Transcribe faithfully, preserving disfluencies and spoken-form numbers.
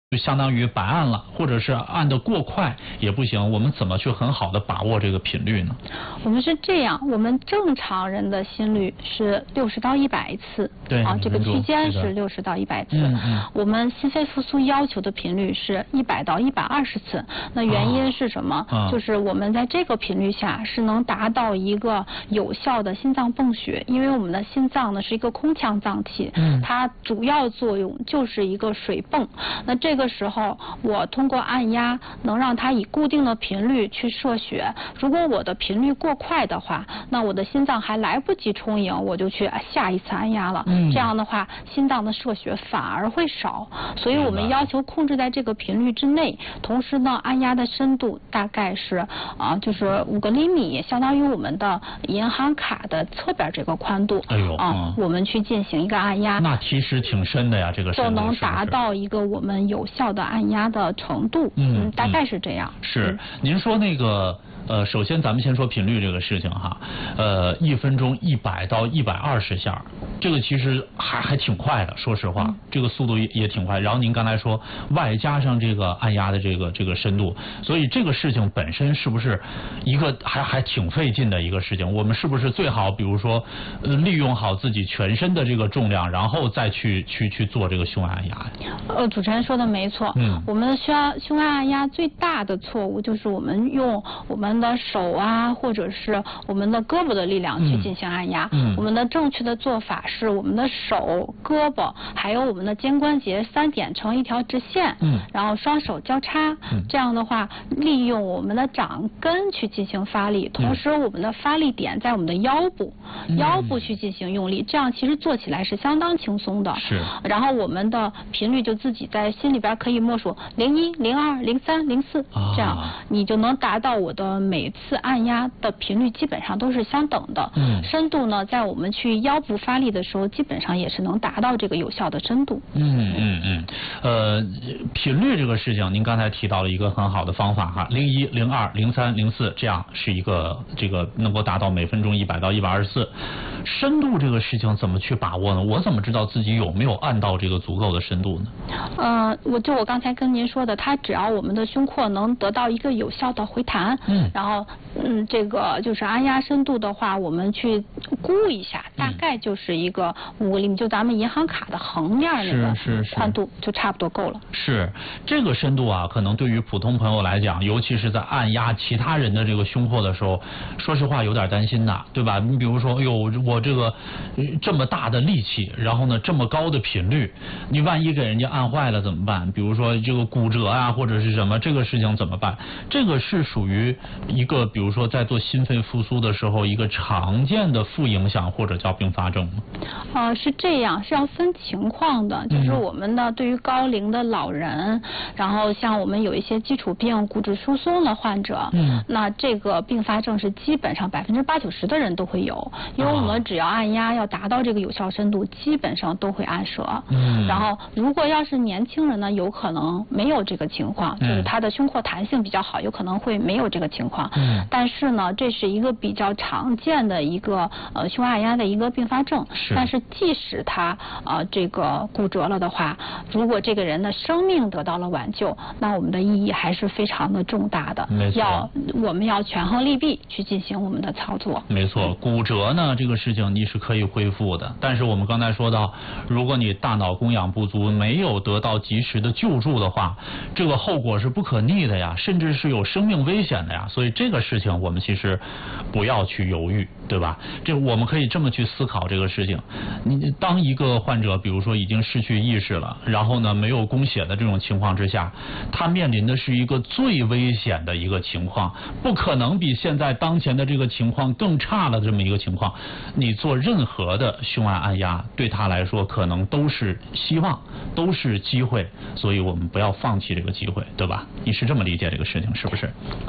就相当于白按了，或者是按得过快也不行，我们怎么去很好的把握这个频率呢？ 我们是这样，我们正常人的心率是六十到一百次， 对啊，这个区间是是六十到一百次。 嗯嗯。 我们心肺复苏要求的频率是一百到一百二十次。那原因是什么？ 啊、 就是我们在这个频率下是能达到一个有效的心脏泵血，因为我们的心脏呢是一个空腔脏器， 嗯， 它主要作用就是一个水泵。那这个时候我通过按压能让它以固定的频率去射血。如果我的频率过快的话，那我的心脏还来不及充盈，我就去下一次按压了。 嗯， 这样的话，心脏的射血反而会少。所以我们要求控制在这个频率之内，同时呢，按压的深度大概是啊，就是五个厘米，相当于我们的银行卡的侧边这个宽度。 哎呦啊，嗯、我们去进行一个按压， 那其实挺深的呀，这个深度就能达到一个我们有效的按压的程度。 嗯， 嗯大概是这样。 是， 嗯、 您说那个。呃，首先咱们先说频率这个事情哈，呃，一分钟一百到一百二十下，这个其实还还挺快的，说实话，嗯、这个速度也也挺快。然后您刚才说外加上这个按压的这个这个深度，所以这个事情本身是不是一个还还挺费劲的一个事情？我们是不是最好比如说呃利用好自己全身的这个重量，然后再去去去做这个胸外按压？ 呃，主持人说的没错，嗯，我们的胸胸外按压最大的错误就是我们用我们的手啊，或者是我们的胳膊的力量去进行按压。嗯，我们的正确的做法是我们的手、胳膊还有我们的肩关节三点成一条直线。嗯，然后双手交叉。嗯，这样的话，利用我们的掌根去进行发力，同时我们的发力点在我们的腰部，嗯、腰部去进行用力，这样其实做起来是相当轻松的。 是。 然后我们的频率就自己在心里边可以默数零一、零二、零三、零四，这样你就能达到我的每次按压的频率基本上都是相等的。嗯，深度呢，在我们去腰部发力的时候，基本上也是能达到这个有效的深度。 嗯嗯嗯，呃，频率这个事情，您刚才提到了一个很好的方法哈，零一、零二、零三、零四，这样是一个这个能够达到每分钟一百到一百二十四。深度这个事情怎么去把握呢？我怎么知道自己有没有按到这个足够的深度呢？ 呃，我就我刚才跟您说的，它只要我们的胸廓能得到一个有效的回弹，嗯，然后嗯，这个就是按压深度的话，我们去估一下，大概就是一个五个厘米，就咱们银行卡的横面那个宽度就差不多够了。 是这个深度啊，可能对于普通朋友来讲，尤其是在按压其他人的这个胸廓的时候，说实话有点担心的，对吧？你比如说，哎呦，我这个这么大的力气，然后呢这么高的频率，你万一给人家按坏了怎么办？比如说这个骨折啊，或者是什么，这个事情怎么办？这个是属于一个，比如说在做心肺复苏的时候，一个常见的副影响或者叫并发症吗？ 呃，是这样，是要分情况的。就是我们的对于高龄的老人，然后像我们有一些基础病、骨质疏松的患者，嗯，那这个并发症是基本上百分之八九十的人都会有，因为我们只要按压要达到这个有效深度，基本上都会按折。嗯，然后如果要是年轻人呢，有可能没有这个情况，就是他的胸廓弹性比较好，有可能会没有这个情况。嗯，但是呢，这是一个比较常见的一个呃胸按压的一个并发症。是。但是即使他呃这个骨折了的话，如果这个人的生命得到了挽救，那我们的意义还是非常的重大的。 没错。 要我们要权衡利弊去进行我们的操作。 没错，骨折呢这个事情你是可以恢复的，但是我们刚才说到，如果你大脑供氧不足，没有得到及时的救助的话，这个后果是不可逆的呀，甚至是有生命危险的呀。所以这个事情我们其实不要去犹豫，对吧？这我们可以这么去思考这个事情。你当一个患者比如说已经失去意识了，然后呢没有供血的这种情况之下，他面临的是一个最危险的一个情况，不可能比现在当前的这个情况更差了这么一个情况。你做任何的胸按按压对他来说可能都是希望，都是机会，所以我们不要放弃这个机会，对吧？你是这么理解这个事情是不是？